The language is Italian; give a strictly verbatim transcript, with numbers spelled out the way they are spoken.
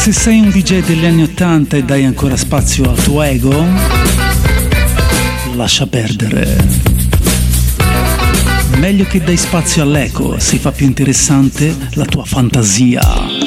Se sei un D J degli anni ottanta e dai ancora spazio al tuo ego, lascia perdere. Meglio che dai spazio all'eco, si fa più interessante la tua fantasia.